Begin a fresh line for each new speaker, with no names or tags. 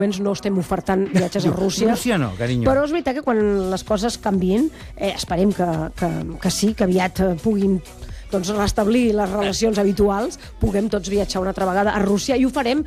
no estem ofertant viatges a Rússia.
Rússia no, carinyo.
Però és veritat que quan les coses canvien, esperem que sí, que aviat puguin restablir les relacions habituals, puguem tots viatjar una altra vegada a Rússia, i ho farem